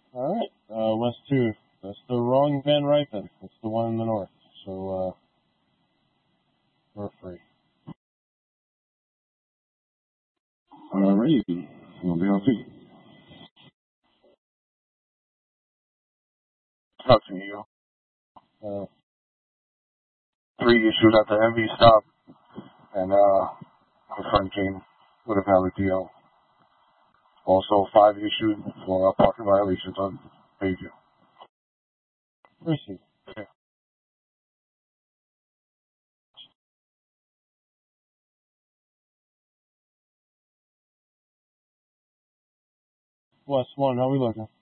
All right. West 2. That's the wrong Van Ripen. It's the one in the north. So, we're free. Alrighty. We'll be on feet. Talk to you. 3 issued at the MV stop, and the front came with a valid PO. Also, 5 issued for parking violations on Bayview. Proceed. Okay. West 1, how we looking?